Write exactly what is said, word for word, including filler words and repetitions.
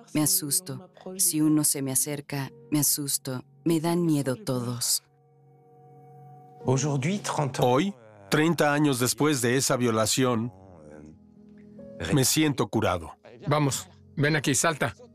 me asusto. Si uno se me acerca, me asusto. Me dan miedo todos. Hoy, treinta años después de esa violación, me siento curado. Vamos, ven aquí, salta.